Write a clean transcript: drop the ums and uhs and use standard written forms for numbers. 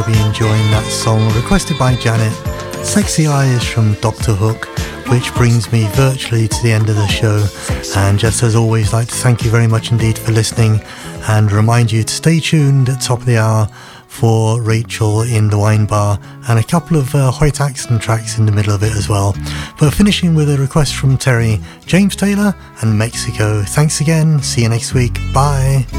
Be enjoying that song requested by Janet, Sexy Eyes from Dr. Hook, which brings me virtually to the end of the show. And just as always, I'd like to thank you very much indeed for listening and remind you to stay tuned at top of the hour for Rachel in the Wine Bar and a couple of Hoyt Axton tracks in the middle of it as well. But finishing with a request from Terry, James Taylor and Mexico. Thanks again. See you next week. Bye.